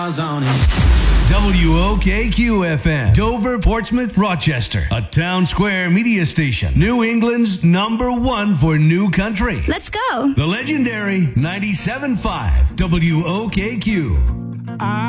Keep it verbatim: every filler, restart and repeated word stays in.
miles on it. W O K Q F M, Dover, Portsmouth, Rochester, a Town Square media station. New England's number one for new country. Let's go. The legendary ninety-seven point five W O K Q. I